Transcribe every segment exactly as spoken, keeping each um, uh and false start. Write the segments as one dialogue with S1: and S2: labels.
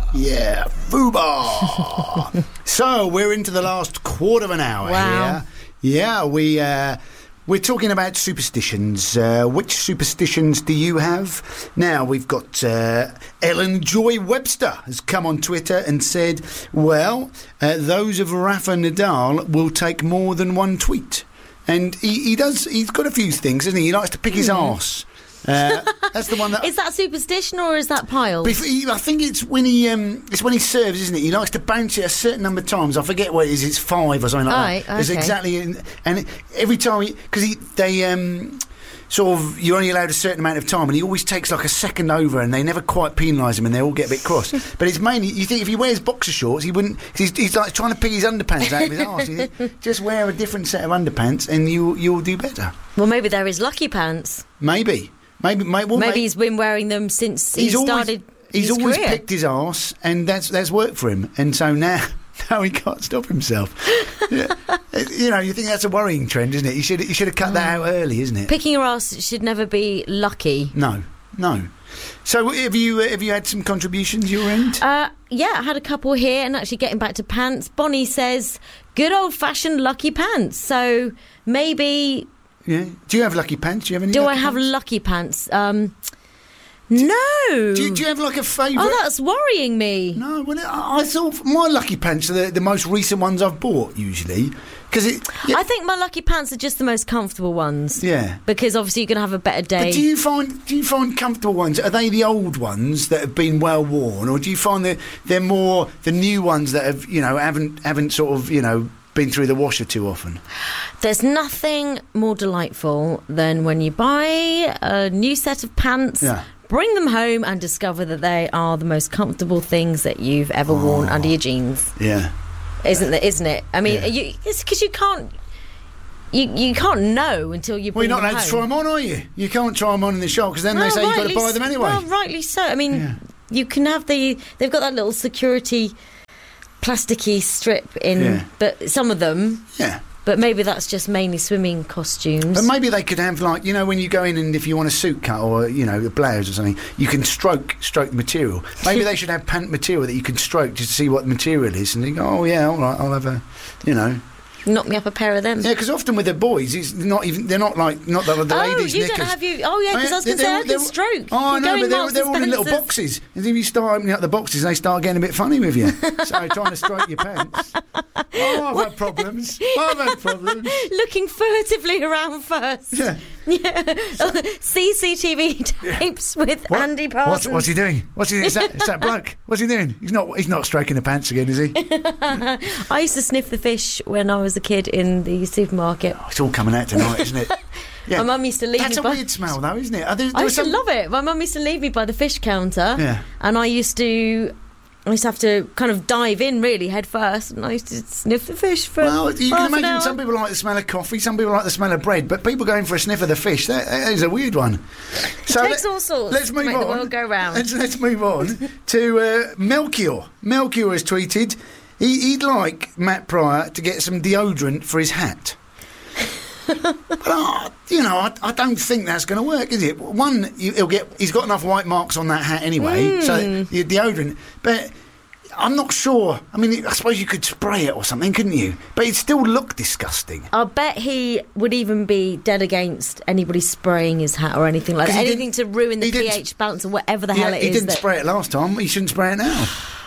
S1: Yeah, FUBAR. So we're into the last quarter of an hour
S2: wow.
S1: here. Yeah, we uh, we're talking about superstitions. Uh, which superstitions do you have? Now we've got uh, Ellen Joy Webster has come on Twitter and said, "Well, uh, those of Rafa Nadal will take more than one tweet." And he, he does. He's got a few things, doesn't he? He likes to pick his
S2: Mm.
S1: arse. Uh, that's the one that
S2: is that superstition or is that piles?
S1: He, I think it's when he um, it's when he serves, isn't it? He likes to bounce it a certain number of times. I forget what it is. It's five or something like
S2: right,
S1: that. It's
S2: okay.
S1: exactly, in, and every time he because he they um, sort of you're only allowed a certain amount of time, and he always takes like a second over, and they never quite penalise him, and they all get a bit cross. But it's mainly you think if he wears boxer shorts, he wouldn't. He's, he's like trying to pick his underpants out of his arse. You think, just wear a different set of underpants, and you you'll do better.
S2: Well, maybe they're his lucky pants.
S1: Maybe. Maybe, maybe, well,
S2: maybe
S1: maybe
S2: he's been wearing them since he
S1: he's
S2: started.
S1: Always, he's
S2: his
S1: always
S2: career.
S1: picked his arse, and that's that's worked for him. And so now, now he can't stop himself. Yeah. You know, you think that's a worrying trend, isn't it? You should you should have cut that out early, isn't it?
S2: Picking your arse should never be lucky.
S1: No, no. So have you uh, have you had some contributions your end?
S2: Uh, yeah, I had a couple here, and actually getting back to pants, Bonnie says, "Good old fashioned lucky pants." So maybe.
S1: Yeah. Do you have lucky pants? Do you have any?
S2: Do
S1: lucky
S2: I have
S1: pants?
S2: lucky pants? Um, no.
S1: Do you, do you have like a favourite?
S2: Oh, that's worrying me.
S1: No, well, I, I thought my lucky pants are the, the most recent ones I've bought usually because it. Yeah,
S2: I think my lucky pants are just the most comfortable ones.
S1: yeah.
S2: Because obviously you're going to have a better day.
S1: But do you find do you find comfortable ones? Are they the old ones that have been well worn, or do you find that they're more the new ones that have you know haven't haven't sort of you know been through the washer too often?
S2: There's nothing more delightful than when you buy a new set of pants,
S1: Yeah.
S2: bring them home and discover that they are the most comfortable things that you've ever
S1: Oh.
S2: worn under your jeans.
S1: Yeah.
S2: Isn't it? Isn't it? I mean,
S1: Yeah.
S2: you, it's because you can't. You you can't know until you
S1: Well,
S2: bring
S1: you're not
S2: them
S1: allowed to
S2: home.
S1: try them on, are you? You can't try them on in the shop because then they
S2: Well,
S1: say you've got to
S2: rightly
S1: buy them
S2: s-
S1: anyway.
S2: Well, rightly so. I mean,
S1: Yeah.
S2: you can have the. They've got that little security, plasticky strip in,
S1: Yeah.
S2: but some of them.
S1: Yeah.
S2: But maybe that's just mainly swimming costumes.
S1: But maybe they could have like you know when you go in and if you want a suit cut or you know a blouse or something, you can stroke stroke the material. Maybe they should have pant material that you can stroke just to see what the material is, and you go, oh yeah, all right, I'll have a, you know.
S2: Knock me up a pair of them.
S1: Yeah, because often with the boys, it's not even they're not like not the, the
S2: oh,
S1: ladies'
S2: you
S1: knickers.
S2: don't have you. Oh yeah, because I was going to
S1: They're-
S2: say I
S1: they're-
S2: can stroke.
S1: Oh
S2: You
S1: no,
S2: go
S1: but
S2: in
S1: they're,
S2: Marks
S1: they're
S2: and
S1: all in little
S2: Spencer's.
S1: boxes. And if you start opening up the boxes, they start getting a bit funny with you. So trying to stroke your pants. Oh, I've had problems. I've had problems.
S2: Looking furtively around first.
S1: Yeah.
S2: Yeah. C C T V tapes with
S1: What?
S2: Andy
S1: What's,
S2: Parsons.
S1: what's he doing? What's he doing? Is that, is that bloke? What's he doing? He's not. He's not stroking the pants again, is he?
S2: I used to sniff the fish when I was a kid in the supermarket.
S1: Oh, it's all coming out tonight, isn't it? Yeah.
S2: My mum used to leave
S1: That's
S2: me
S1: a
S2: by...
S1: weird smell, though, isn't it? Are there,
S2: I
S1: there
S2: used to
S1: some...
S2: love it. My mum used to leave me by the fish counter.
S1: Yeah.
S2: And I used to... I used to have to kind of dive in really head first, and I used to sniff the fish for
S1: Well, you
S2: half
S1: can
S2: an
S1: imagine
S2: hour.
S1: some people like the smell of coffee, some people like the smell of bread, but people going for a sniff of the fish, that, that is a weird one. So
S2: takes all sorts
S1: Let's
S2: to
S1: move
S2: make
S1: on.
S2: the world go round.
S1: Let's, let's move on to uh, Melchior. Melchior has tweeted he, he'd like Matt Pryor to get some deodorant for his hat. But uh, you know, I, I don't think that's going to work, is it? One, you, he'll get he's got enough white marks on that hat anyway,
S2: Mm.
S1: so the deodorant. But I'm not sure. I mean, I suppose you could spray it or something, couldn't you? But it'd still look disgusting.
S2: I bet he would even be dead against anybody spraying his hat or anything like
S1: 'Cause
S2: that.
S1: he
S2: Anything to
S1: didn't-
S2: ruin the
S1: he didn't-
S2: pH balance or whatever the
S1: Yeah,
S2: hell it
S1: he
S2: is.
S1: didn't
S2: that-
S1: spray it last time. He shouldn't spray it now.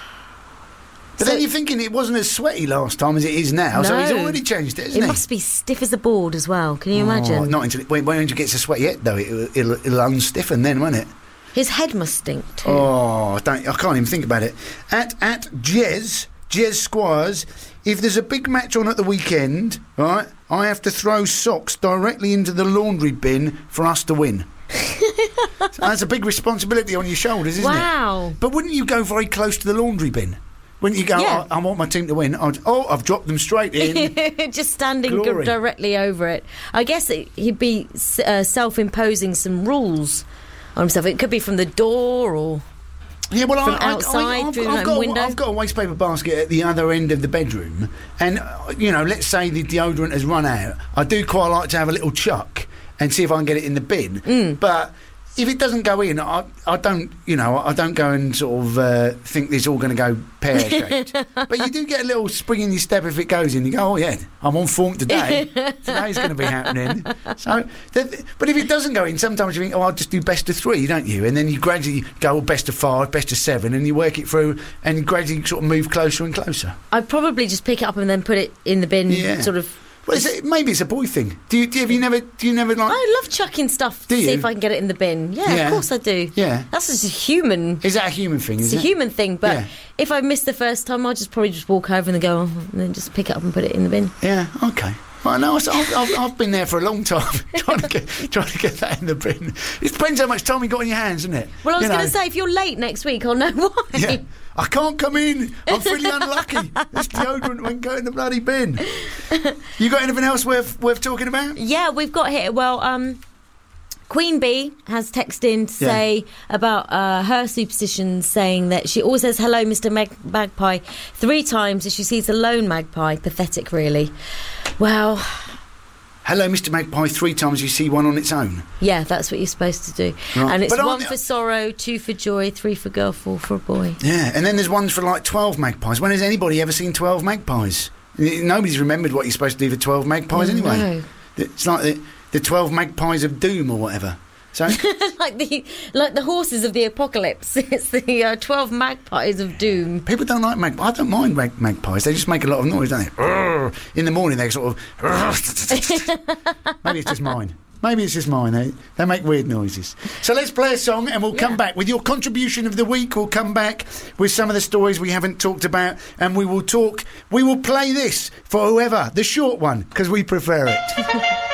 S1: But
S2: So-
S1: then you're thinking it wasn't as sweaty last time as it is now, so he's
S2: No.
S1: already changed it,
S2: It
S1: hasn't he?
S2: must be stiff as a board as well. Can you
S1: Oh,
S2: imagine?
S1: not until it, when, when it gets a sweaty yet, though, it'll, it'll, it'll unstiffen then, won't it?
S2: His head must stink too.
S1: Oh, I, don't, I can't even think about it. At at Jez, Jez Squires, if there's a big match on at the weekend, right, I have to throw socks directly into the laundry bin for us to win. So that's a big responsibility on your shoulders, isn't it?
S2: Wow.
S1: But wouldn't you go very close to the laundry bin? Wouldn't you go,
S2: Yeah.
S1: I, I want my team to win. I'd, oh, I've dropped them straight in.
S2: Just standing
S1: Glory.
S2: directly over it. I guess it, he'd be uh, self-imposing some rules on himself. It could be from the door or...
S1: Yeah, well,
S2: From
S1: I, I,
S2: outside
S1: I, I've,
S2: through
S1: I've
S2: the
S1: got,
S2: window?
S1: A, I've got a waste paper basket at the other end of the bedroom, and uh, you know, let's say the deodorant has run out. I do quite like to have a little chuck and see if I can get it in the bin.
S2: Mm.
S1: But if it doesn't go in, I, I don't, you know, I don't go and sort of uh, think it's all going to go pear-shaped. But you do get a little spring in your step if it goes in. You go, oh yeah, I'm on form today. Today's going to be happening. So, the, but if it doesn't go in, sometimes you think, oh, I'll just do best of three, don't you? And then you gradually go oh, best of five, best of seven, and you work it through, and you gradually sort of move closer and closer.
S2: I'd probably just pick it up and then put it in the bin,
S1: Yeah.
S2: sort of.
S1: Well, is it, maybe it's a boy thing. Do you? Do you, have you never? Do you never like?
S2: I love chucking stuff to
S1: Do
S2: see
S1: you?
S2: if I can get it in the bin. Yeah,
S1: Yeah.
S2: of course I do.
S1: Yeah.
S2: That's just a human.
S1: Is that a human thing?
S2: It's
S1: Is
S2: a
S1: it?
S2: human thing, but
S1: Yeah.
S2: if I miss the first time, I'll just probably just walk over and then go, oh, and then just pick it up and put it in the bin.
S1: Yeah. Okay. Well, no, I've, I've, I've been there for a long time trying to get trying to get that in the bin. It depends how much time you got in your hands, doesn't it?
S2: Well, I was
S1: You
S2: going
S1: know.
S2: to say, if you're late next week, I'll know why.
S1: Yeah. I can't come in. I'm feeling unlucky. This deodorant won't go in the bloody bin. You got anything else worth worth talking about?
S2: Yeah, we've got here. Well, um, Queen Bee has texted in to
S1: Yeah.
S2: say about uh, her superstitions, saying that she always says hello, Mister Mag- Magpie, three times if she sees a lone magpie. Pathetic, really. Well,
S1: Hello, Mister Magpie, three times you see one on its own.
S2: yeah, that's what you're supposed to do.
S1: Right.
S2: And it's
S1: But aren't
S2: one
S1: the-
S2: for sorrow, two for joy, three for girl, four for a boy.
S1: Yeah, and then there's ones for like twelve magpies. When has anybody ever seen twelve magpies? N- Nobody's remembered what you're supposed to do for twelve magpies
S2: Oh,
S1: anyway.
S2: no.
S1: It's like the, the twelve magpies of doom or whatever. So,
S2: like the like the horses of the apocalypse. It's the uh, twelve magpies of doom.
S1: people don't like magpies. I don't mind mag- magpies. They just make a lot of noise, don't they? Urgh. In the morning, they sort of... Maybe it's just mine. Maybe it's just mine. They, they make weird noises. So let's play a song and we'll come
S2: Yeah.
S1: back. With your contribution of the week, we'll come back with some of the stories we haven't talked about, and we will talk... We will play this for whoever, the short one, because we prefer it.